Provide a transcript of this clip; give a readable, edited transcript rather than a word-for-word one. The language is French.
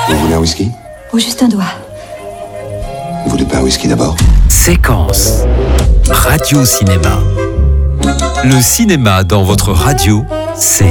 Vous voulez un whisky? Oh, juste un doigt. Vous voulez pas un whisky d'abord? Séquence. Radio Cinéma. Le cinéma dans votre radio, c'est